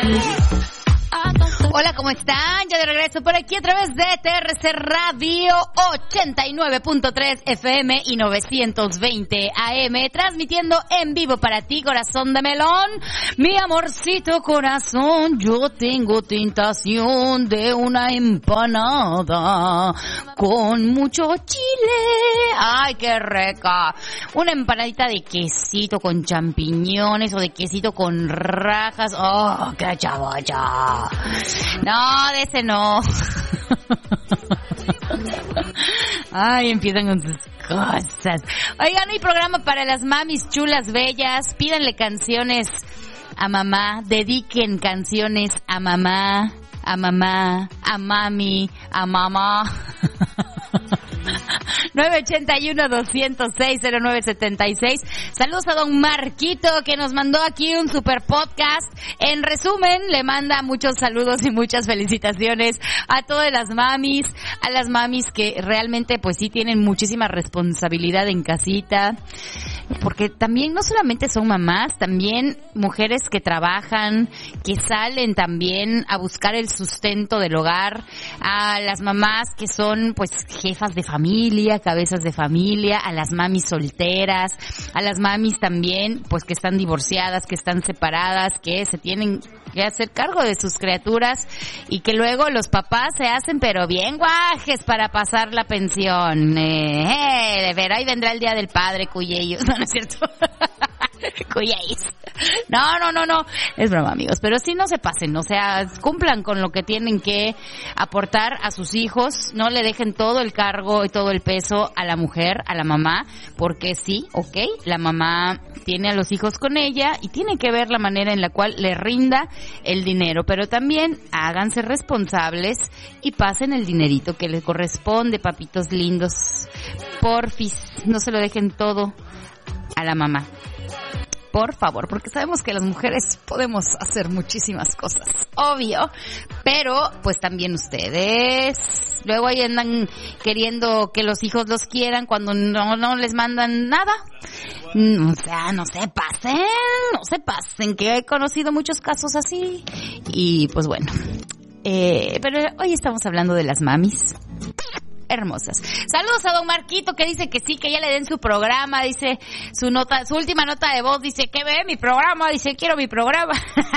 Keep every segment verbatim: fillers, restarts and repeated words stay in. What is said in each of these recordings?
Hola, ¿cómo están? Ya de regreso por aquí a través de T R C Radio ochenta y nueve punto tres F M y novecientos veinte A M, transmitiendo en vivo para ti, corazón de melón. Mi amorcito corazón, yo tengo tentación de una empanada con mucho chile. ¡Ay, qué rica! Una empanadita de quesito con champiñones o de quesito con rajas. ¡Oh, qué chavocha! No, de ese no. Ay, empiezan con sus cosas. Oigan, hay programa para las mamis chulas, bellas. Pídanle canciones a mamá. Dediquen canciones a mamá, a mamá, a mami, a mamá. nueve ochenta y uno, doscientos seis, cero nueve setenta y seis. Saludos a don Marquito, que nos mandó aquí un super podcast. En resumen, le manda muchos saludos y muchas felicitaciones a todas las mamis, a las mamis que realmente pues sí tienen muchísima responsabilidad en casita, porque también no solamente son mamás, también mujeres que trabajan, que salen también a buscar el sustento del hogar, a las mamás que son pues jefas de familia, cabezas de familia, a las mamis solteras, a las mamis también pues que están divorciadas, que están separadas, que se tienen que hacer cargo de sus criaturas y que luego los papás se hacen pero bien guajes para pasar la pensión. Eh, eh, de ver, ahí vendrá el día del padre, cuyellos, no, no es cierto. Cuyéis. No, no, no, no. Es broma, amigos. Pero sí no se pasen, o sea, cumplan con lo que tienen que aportar a sus hijos. No le dejen todo el cargo y todo el peso a la mujer, a la mamá, porque sí, ok, la mamá tiene a los hijos con ella y tiene que ver la manera en la cual le rinda el dinero. Pero también háganse responsables y pasen el dinerito que les corresponde, papitos lindos. Porfis, no se lo dejen todo a la mamá. Por favor, porque sabemos que las mujeres podemos hacer muchísimas cosas, obvio, pero pues también ustedes. Luego ahí andan queriendo que los hijos los quieran cuando no, no les mandan nada. O sea, no se pasen, no se pasen, que he conocido muchos casos así. Y pues bueno, eh, pero hoy estamos hablando de las mamis hermosas. Saludos a don Marquito, que dice que sí, que ya le den su programa, dice su nota, su última nota de voz, dice que ve mi programa, dice quiero mi programa.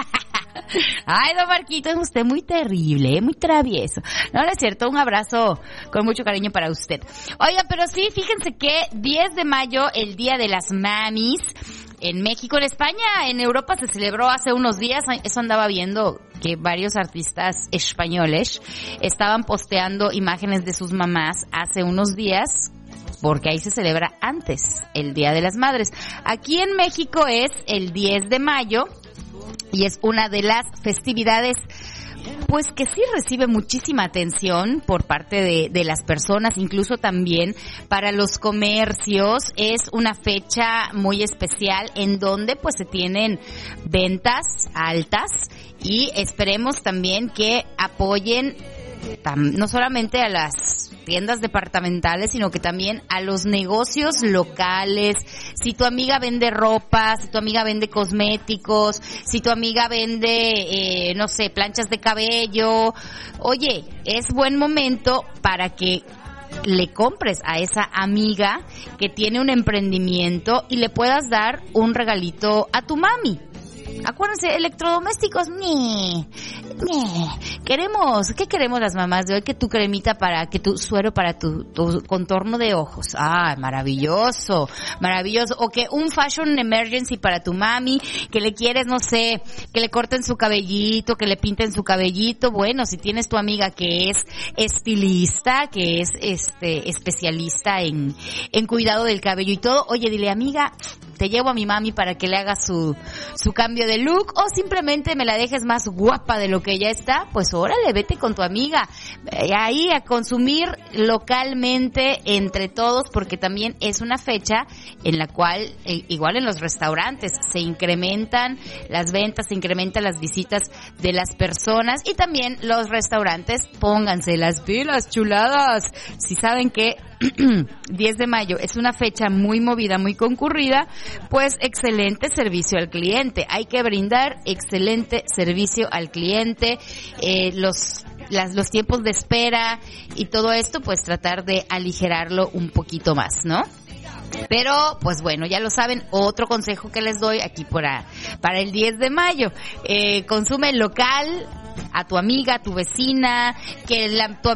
Ay, don Marquito, es usted muy terrible, muy travieso. No, no es cierto, un abrazo con mucho cariño para usted. Oiga, pero sí, fíjense que diez de mayo, el Día de las Mamis, en México, en España, en Europa se celebró hace unos días, eso andaba viendo que varios artistas españoles estaban posteando imágenes de sus mamás hace unos días, porque ahí se celebra antes el Día de las Madres. Aquí en México es el diez de mayo y es una de las festividades pues que sí recibe muchísima atención por parte de, de las personas, incluso también para los comercios. Es una fecha muy especial en donde pues se tienen ventas altas y esperemos también que apoyen tam, no solamente a las tiendas departamentales, sino que también a los negocios locales. Si tu amiga vende ropa, si tu amiga vende cosméticos, si tu amiga vende, eh, no sé, planchas de cabello, oye, es buen momento para que le compres a esa amiga que tiene un emprendimiento y le puedas dar un regalito a tu mami. Acuérdense, electrodomésticos, ni, ni. Queremos, ¿qué queremos las mamás de hoy? Que tu cremita para, que tu suero para tu, tu contorno de ojos. Ah, maravilloso, maravilloso. O que un fashion emergency para tu mami, que le quieres, no sé, que le corten su cabellito, que le pinten su cabellito. Bueno, si tienes tu amiga que es estilista, que es este especialista en, en cuidado del cabello y todo, oye, dile, amiga, te llevo a mi mami para que le haga su, su cambio de look, o simplemente me la dejes más guapa de lo que ya está, pues órale, vete con tu amiga, ahí a consumir localmente entre todos, porque también es una fecha en la cual, eh, igual en los restaurantes, se incrementan las ventas, se incrementan las visitas de las personas, y también los restaurantes, pónganse las pilas, chuladas, si saben que diez de mayo es una fecha muy movida, muy concurrida, pues excelente servicio al cliente. Hay que brindar excelente servicio al cliente, eh, los Las, los tiempos de espera y todo esto, pues tratar de aligerarlo un poquito más, ¿no? Pero, pues bueno, ya lo saben, otro consejo que les doy aquí para, para el diez de mayo, eh, consume local, a tu amiga, a tu vecina, que la, tu